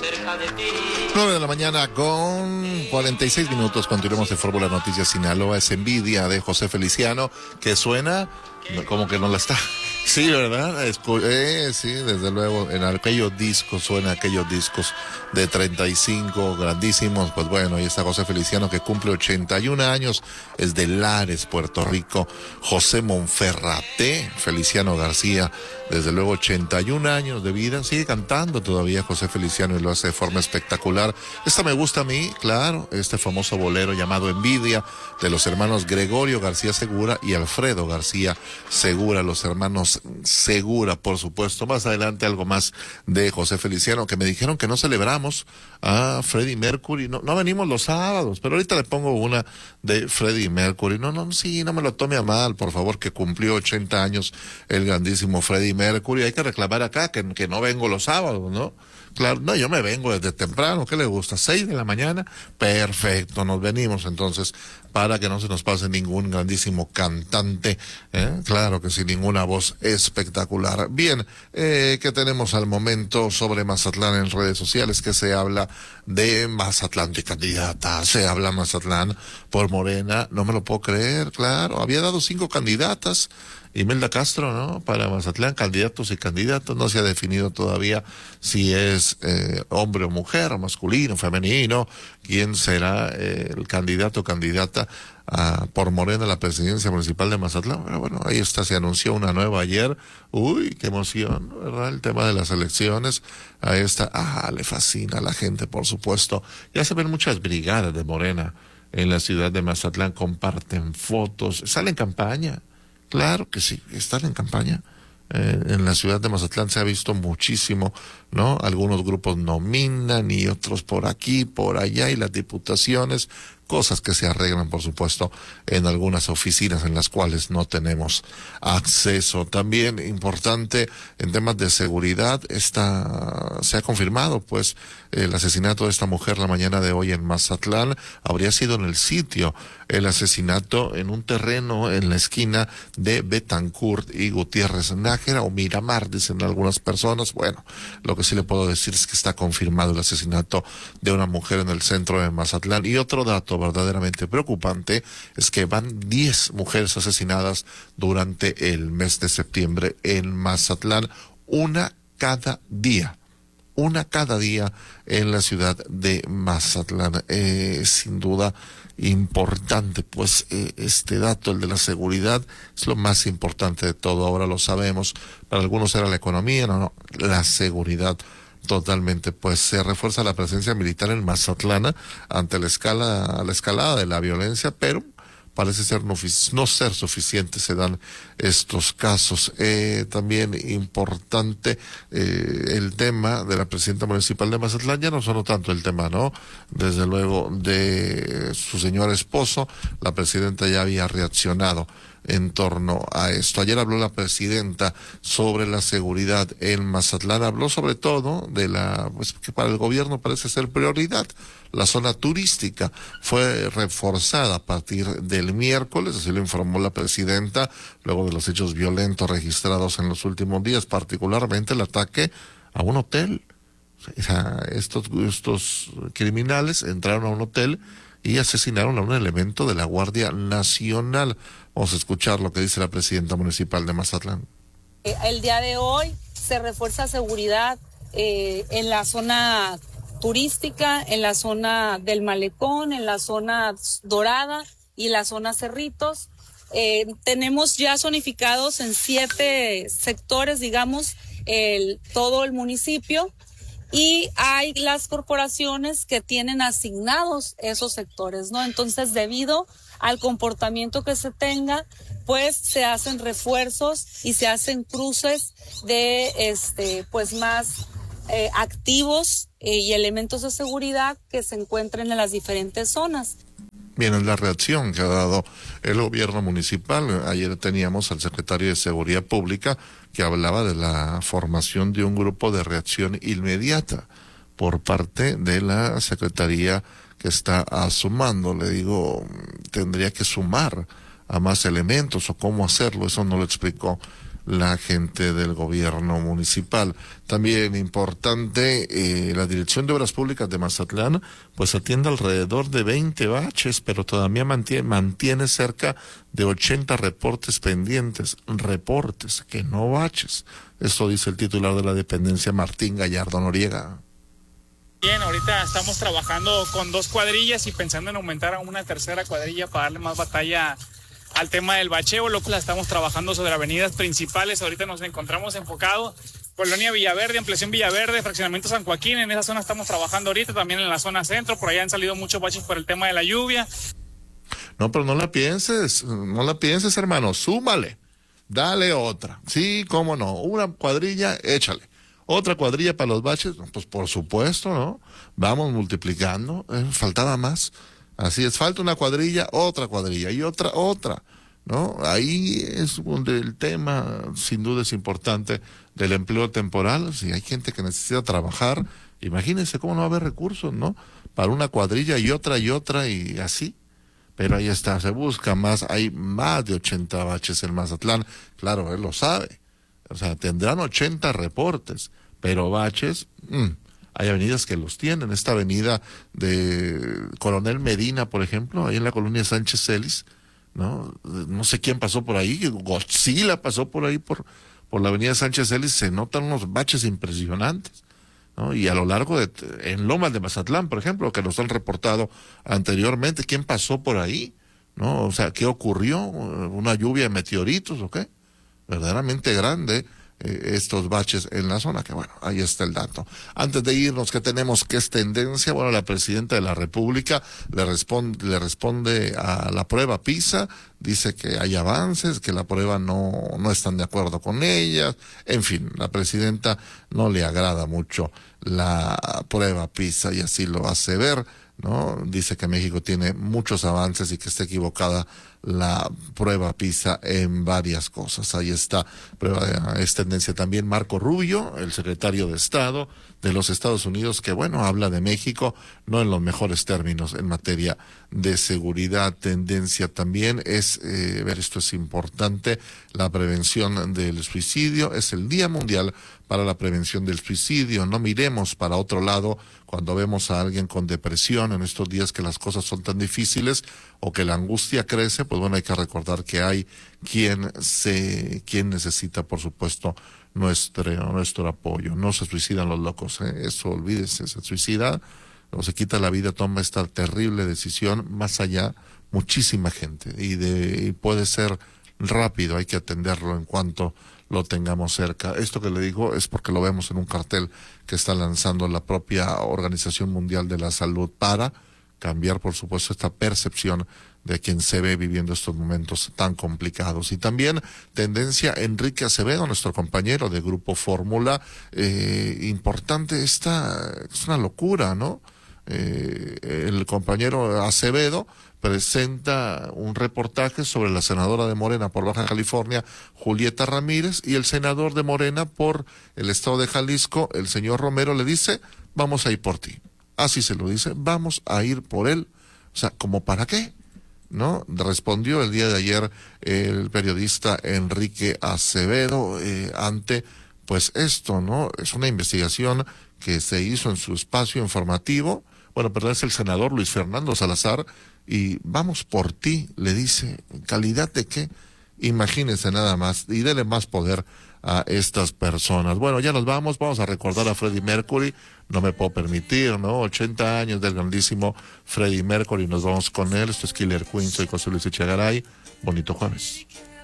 9 de la mañana con 46 minutos. Continuamos en Fórmula Noticias Sinaloa. Es Envidia de José Feliciano, que suena como que no la está. Sí, ¿verdad? Sí, desde luego, en aquellos discos, suena aquellos discos de 35 grandísimos. Pues bueno, ahí está José Feliciano, que cumple 81 años, es de Lares, Puerto Rico. José Monferraté Feliciano García, desde luego 81 años de vida, sigue cantando todavía José Feliciano y lo hace de forma espectacular. Esta me gusta a mí, claro, este famoso bolero llamado Envidia, de los hermanos Gregorio García Segura y Alfredo García Segura, los hermanos Segura, por supuesto. Más adelante algo más de José Feliciano, que me dijeron que no celebramos a Freddie Mercury, no venimos los sábados, pero ahorita le pongo una de Freddie Mercury. No me lo tome a mal, por favor, que cumplió 80 años el grandísimo Freddie Mercury. Hay que reclamar acá que no vengo los sábados, ¿no? Claro, no, yo me vengo desde temprano. ¿Qué le gusta? 6 de la mañana. Perfecto, nos venimos entonces para que no se nos pase ningún grandísimo cantante, claro que sin ninguna voz espectacular. Bien, ¿qué tenemos al momento sobre Mazatlán en redes sociales? Que se habla de Mazatlán de candidata, se habla Mazatlán por Morena, no me lo puedo creer, claro, había dado 5 candidatas, Imelda Castro, ¿no? Para Mazatlán, candidatos y candidatas, no se ha definido todavía si es hombre o mujer, o masculino, femenino, quién será el candidato o candidata por Morena a la presidencia municipal de Mazatlán. Pero bueno, ahí está, se anunció una nueva ayer. Uy, qué emoción, ¿verdad? El tema de las elecciones. Ahí está, le fascina a la gente, por supuesto. Ya se ven muchas brigadas de Morena en la ciudad de Mazatlán, comparten fotos, salen en campaña. Claro que sí, están en campaña. En la ciudad de Mazatlán se ha visto muchísimo, ¿no? Algunos grupos nominan y otros por aquí, por allá, y las diputaciones, cosas que se arreglan, por supuesto, en algunas oficinas en las cuales no tenemos acceso. También importante en temas de seguridad, se ha confirmado, pues, el asesinato de esta mujer la mañana de hoy en Mazatlán. Habría sido en el sitio el asesinato en un terreno en la esquina de Betancourt y Gutiérrez Nájera, o Miramar, dicen algunas personas. Bueno, lo que sí le puedo decir es que está confirmado el asesinato de una mujer en el centro de Mazatlán. Y otro dato verdaderamente preocupante es que van 10 mujeres asesinadas durante el mes de septiembre en Mazatlán, una cada día en la ciudad de Mazatlán. Sin duda importante, pues este dato, el de la seguridad, es lo más importante de todo. Ahora lo sabemos. Para algunos era la economía, no, la seguridad. Totalmente, pues se refuerza la presencia militar en Mazatlán ante la escalada de la violencia, pero parece ser no ser suficiente, se dan estos casos. También importante el tema de la presidenta municipal de Mazatlán, ya no sonó tanto el tema, ¿no? Desde luego de su señor esposo, la presidenta ya había reaccionado en torno a esto. Ayer habló la presidenta sobre la seguridad en Mazatlán, habló sobre todo de pues que para el gobierno parece ser prioridad. La zona turística fue reforzada a partir del miércoles, así lo informó la presidenta, luego de los hechos violentos registrados en los últimos días, particularmente el ataque a un hotel. O sea, estos criminales entraron a un hotel y asesinaron a un elemento de la Guardia Nacional. Vamos a escuchar lo que dice la presidenta municipal de Mazatlán. El día de hoy se refuerza seguridad en la zona turística, en la zona del Malecón, en la zona Dorada y la zona Cerritos. Tenemos ya zonificados en 7 sectores, digamos, todo el municipio. Y hay las corporaciones que tienen asignados esos sectores, ¿no? Entonces, debido al comportamiento que se tenga, pues se hacen refuerzos y se hacen cruces de, pues más activos y elementos de seguridad que se encuentren en las diferentes zonas. Bien, es la reacción que ha dado el gobierno municipal. Ayer teníamos al secretario de Seguridad Pública que hablaba de la formación de un grupo de reacción inmediata por parte de la Secretaría que está sumando. Le digo, tendría que sumar a más elementos o cómo hacerlo, eso no lo explicó la gente del gobierno municipal. También importante, la Dirección de Obras Públicas de Mazatlán, pues atiende alrededor de 20 baches, pero todavía mantiene cerca de 80 reportes pendientes, reportes, que no baches. Esto dice el titular de la dependencia, Martín Gallardo Noriega. Bien, ahorita estamos trabajando con 2 cuadrillas y pensando en aumentar a una tercera cuadrilla para darle más batalla al tema del bacheo, lo cual estamos trabajando sobre avenidas principales. Ahorita nos encontramos enfocados Colonia Villaverde, Ampliación Villaverde, Fraccionamiento San Joaquín. En esa zona estamos trabajando ahorita, también en la zona centro. Por allá han salido muchos baches por el tema de la lluvia. No, pero no la pienses, hermano, súmale, dale otra. Sí, cómo no, una cuadrilla, échale. Otra cuadrilla para los baches, pues por supuesto, ¿no? Vamos multiplicando, faltaba más. Así es, falta una cuadrilla y otra, ¿no? Ahí es donde el tema, sin duda, es importante del empleo temporal. Si hay gente que necesita trabajar, imagínense cómo no va a haber recursos, ¿no? Para una cuadrilla y otra y así. Pero ahí está, se busca más, hay más de 80 baches en Mazatlán, claro, él lo sabe. O sea, tendrán 80 reportes, pero baches, hay avenidas que los tienen. Esta avenida de Coronel Medina, por ejemplo, ahí en la colonia Sánchez Celis, ¿no? No sé quién pasó por ahí, Godzilla pasó por ahí, por la avenida Sánchez Celis, se notan unos baches impresionantes, ¿no? Y a lo largo en Lomas de Mazatlán, por ejemplo, que nos han reportado anteriormente, ¿quién pasó por ahí? ¿No? O sea, ¿qué ocurrió? ¿Una lluvia de meteoritos o qué? Verdaderamente grande. Estos baches en la zona, que bueno, ahí está el dato. Antes de irnos, ¿qué tenemos? ¿Qué es tendencia? Bueno, la presidenta de la República le responde a la prueba PISA, dice que hay avances, que la prueba no están de acuerdo con ella. En fin, la presidenta no le agrada mucho la prueba PISA y así lo hace ver, ¿no? Dice que México tiene muchos avances y que está equivocada la prueba PISA en varias cosas. Ahí está, es tendencia también Marco Rubio, el secretario de Estado de los Estados Unidos, que bueno, habla de México no en los mejores términos en materia de seguridad. Tendencia también es, esto es importante, la prevención del suicidio. Es el Día Mundial para la Prevención del Suicidio. No miremos para otro lado cuando vemos a alguien con depresión en estos días que las cosas son tan difíciles o que la angustia crece. Pues bueno, hay que recordar que hay quien necesita, por supuesto, nuestro apoyo. No se suicidan los locos, eso olvídese, se suicida o se quita la vida, toma esta terrible decisión, más allá, muchísima gente, y puede ser rápido, hay que atenderlo en cuanto lo tengamos cerca. Esto que le digo es porque lo vemos en un cartel que está lanzando la propia Organización Mundial de la Salud para cambiar, por supuesto, esta percepción de quien se ve viviendo estos momentos tan complicados. Y también tendencia Enrique Acevedo, nuestro compañero de Grupo Fórmula. Importante, es una locura, ¿no? El compañero Acevedo presenta un reportaje sobre la senadora de Morena por Baja California, Julieta Ramírez, y el senador de Morena por el estado de Jalisco, el señor Romero, le dice, vamos a ir por ti. Así se lo dice, vamos a ir por él. O sea, ¿como para qué? ¿No? Respondió el día de ayer el periodista Enrique Acevedo ante pues esto, ¿no? Es una investigación que se hizo en su espacio informativo. Bueno, perdón, es el senador Luis Fernando Salazar, y vamos por ti, le dice. ¿Calidad de qué? Imagínense nada más, y dele más poder a estas personas. Bueno, ya nos vamos a recordar a Freddie Mercury, no me puedo permitir, ¿no? 80 años del grandísimo Freddie Mercury, nos vamos con él. Esto es Killer Queen, soy José Luis Echegaray, bonito jueves.